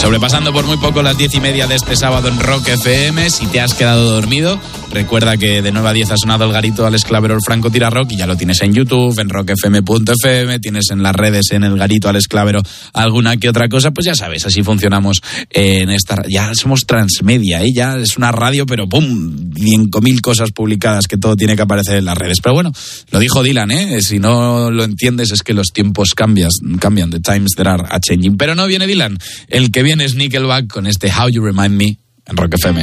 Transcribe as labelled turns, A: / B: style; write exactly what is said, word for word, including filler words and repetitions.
A: Sobrepasando por muy poco las diez y media de este sábado en Rock F M. Si te has quedado dormido, recuerda que de nueve a diez ha sonado el garito Alex Clavero, el Franco Tira Rock, y ya lo tienes en YouTube, en rock f m punto f m, tienes en las redes, en el garito Alex Clavero, alguna que otra cosa. Pues ya sabes, así funcionamos en esta... Ya somos transmedia, ¿eh? Ya es una radio, pero ¡pum! cinco mil cosas publicadas, que todo tiene que aparecer en las redes. Pero bueno, lo dijo Dylan, ¿eh? Si no lo entiendes es que los tiempos cambian, cambian, the times that are a changing. Pero no viene Dylan, el que viene es Nickelback con este How You Remind Me en Rock F M.